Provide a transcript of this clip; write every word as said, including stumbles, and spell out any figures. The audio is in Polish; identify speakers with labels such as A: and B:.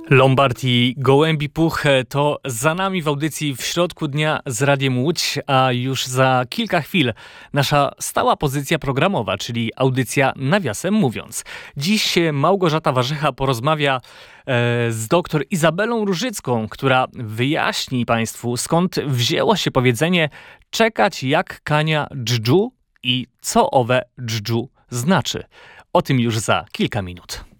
A: Lombard i Gołębi Puch to za nami w audycji W środku dnia z Radiem Łódź, a już za kilka chwil nasza stała pozycja programowa, czyli audycja Nawiasem Mówiąc. Dziś Małgorzata Warzycha porozmawia e, z doktor Izabelą Różycką, która wyjaśni Państwu, skąd wzięło się powiedzenie czekać jak kania dżdżu i co owe dżdżu znaczy. O tym już za kilka minut.